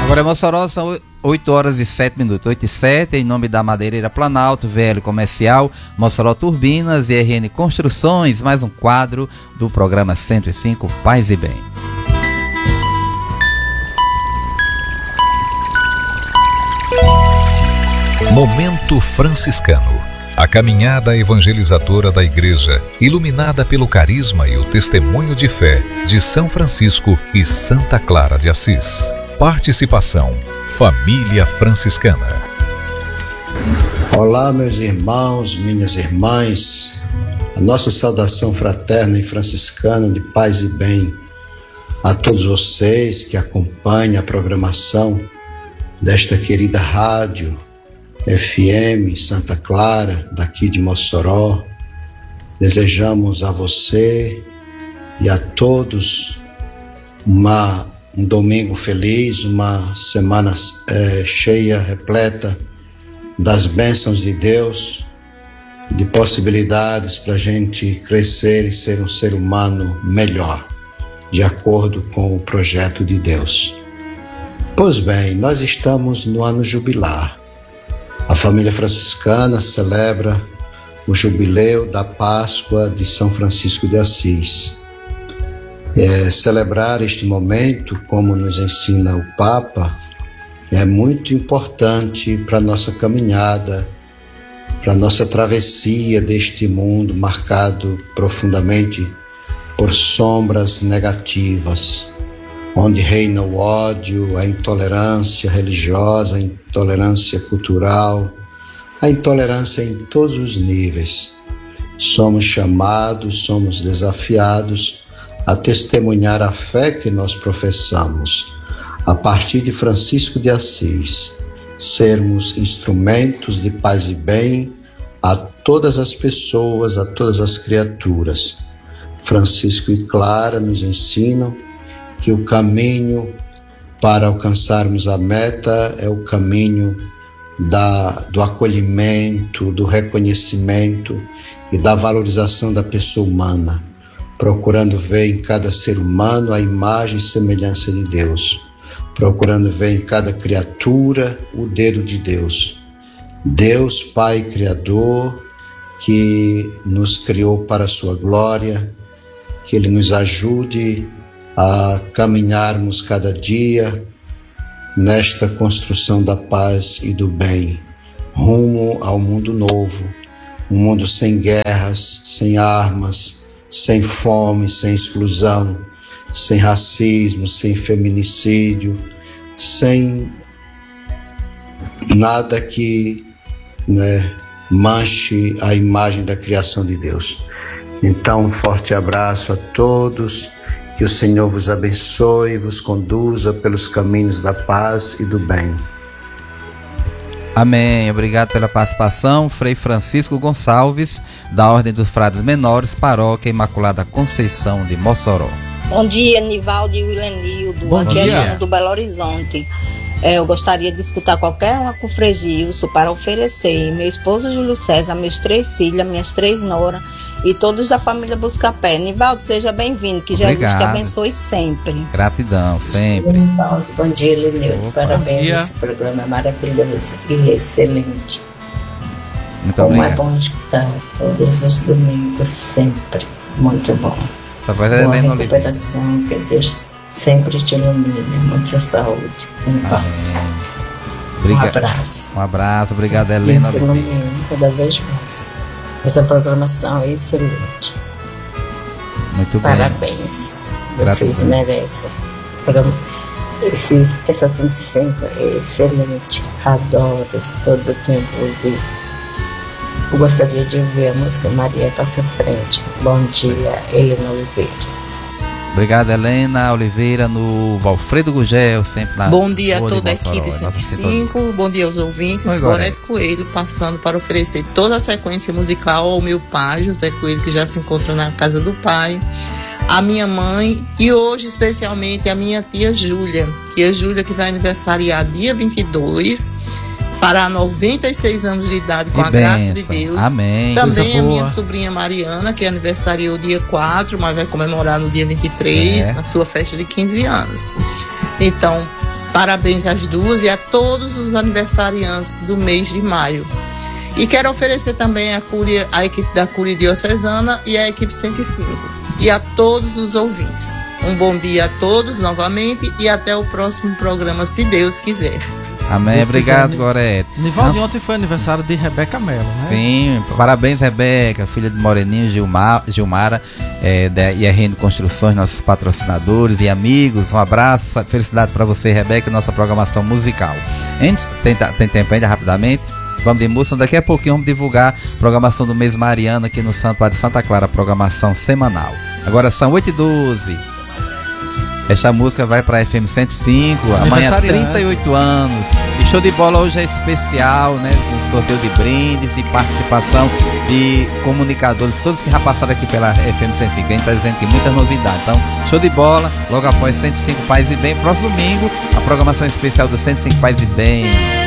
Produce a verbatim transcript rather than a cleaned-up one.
Agora em Mossoró são oito horas e sete minutos, oito e sete, em nome da Madeireira Planalto, V L Comercial, Mossoró Turbinas e R N Construções, mais um quadro do programa cento e cinco Paz e Bem. Momento Franciscano. A caminhada evangelizadora da Igreja, iluminada pelo carisma e o testemunho de fé de São Francisco e Santa Clara de Assis. Participação: Família Franciscana. Olá, meus irmãos, minhas irmãs. A nossa saudação fraterna e franciscana de paz e bem a todos vocês que acompanham a programação desta querida rádio F M Santa Clara, daqui de Mossoró. Desejamos a você e a todos uma, um domingo feliz, uma semana é, cheia, repleta das bênçãos de Deus, de possibilidades para a gente crescer e ser um ser humano melhor, de acordo com o projeto de Deus. Pois bem, nós estamos no ano jubilar. A família franciscana celebra o jubileu da Páscoa de São Francisco de Assis. É, celebrar este momento, como nos ensina o Papa, é muito importante para a nossa caminhada, para a nossa travessia deste mundo marcado profundamente por sombras negativas, onde reina o ódio, a intolerância religiosa, a intolerância cultural, a intolerância em todos os níveis. Somos chamados, somos desafiados a testemunhar a fé que nós professamos, a partir de Francisco de Assis, sermos instrumentos de paz e bem a todas as pessoas, a todas as criaturas. Francisco e Clara nos ensinam que o caminho para alcançarmos a meta é o caminho da, do acolhimento, do reconhecimento e da valorização da pessoa humana, procurando ver em cada ser humano a imagem e semelhança de Deus, procurando ver em cada criatura o dedo de Deus. Deus, Pai Criador, que nos criou para a sua glória, que Ele nos ajude a caminharmos cada dia nesta construção da paz e do bem, rumo ao mundo novo, um mundo sem guerras, sem armas, sem fome, sem exclusão, sem racismo, sem feminicídio, sem nada que, né, manche a imagem da criação de Deus. Então, um forte abraço a todos. Que o Senhor vos abençoe e vos conduza pelos caminhos da paz e do bem. Amém. Obrigado pela participação. Frei Francisco Gonçalves, da Ordem dos Frades Menores, Paróquia Imaculada Conceição de Mossoró. Bom dia, Nivaldo e Willenildo. Bom Aqui dia. é Jana do Belo Horizonte. É, eu gostaria de escutar qualquer uma com Frei Gilson para oferecer meu esposo Júlio César, meus três filhos, minhas três noras e todos da família Buscapé. Nivaldo, seja bem-vindo, que Obrigado. Jesus te abençoe sempre. Gratidão, sempre. Nivaldo, bom dia, Lenildo. Parabéns, dia. esse programa é maravilhoso e excelente. Muito Como obrigado. é bom escutar todos os domingos, sempre. Muito bom. Essa voz é Boa Helena Oliveira. recuperação, que Deus sempre te ilumine, muita saúde. Um, Obriga- um abraço. Um abraço, obrigado, Helena Deus Oliveira. ilumine cada vez mais. Essa programação é excelente. Muito bem. Parabéns. Vocês Gratidão. merecem. Programa- Esse, essa cento e cinco é excelente. Adoro todo o tempo ouvir. Eu gostaria de ouvir a música Maria Passa Frente. Bom dia, Helena Oliveira. Obrigado, Helena Oliveira, no Valfredo Gugel, sempre na Bom dia a Rua de toda a Mossoró, equipe nossa cento e sintonia. cinco, bom dia aos ouvintes. Oi, Gorete Gorete. Coelho passando para oferecer toda a sequência musical ao meu pai, José Coelho, que já se encontra na casa do pai, a minha mãe e hoje especialmente a minha tia Júlia, tia Júlia que vai aniversariar dia vinte e dois, fará noventa e seis anos de idade com Que a graça de bênção. Deus. Amém. Coisa Também a boa. minha sobrinha Mariana, que aniversariou dia quatro, mas vai comemorar no dia vinte e três, Certo. a sua festa de quinze anos. Então, Parabéns às duas e a todos os aniversariantes do mês de maio. E quero oferecer também a, Curia, a equipe da Curia Diocesana e a equipe cento e cinco. E a todos os ouvintes. Um bom dia a todos novamente e até o próximo programa, se Deus quiser. Amém, Deus obrigado, quiser. Gorete. Nivaldo, ontem foi aniversário de Rebeca Mello, né? Sim, parabéns, Rebeca, filha de Moreninho, Gilmar, Gilmara é, da I R N Construções, nossos patrocinadores e amigos. Um abraço, felicidade para você, Rebeca, nossa programação musical. Antes, tem, tem tempo ainda, rapidamente? Vamos de música, daqui a pouquinho vamos divulgar a programação do mês mariano aqui no Santuário de Santa Clara, programação semanal. Agora são oito e doze. Esta música vai para a F M cento e cinco, amanhã trinta e oito anos. E show de bola hoje é especial, né? Com sorteio de brindes e participação de comunicadores, todos que já passaram aqui pela F M cento e cinco. A gente está dizendo que tem muita novidade. Então, show de bola, logo após cento e cinco Paz e Bem. Próximo domingo, a programação especial do cento e cinco Paz e Bem.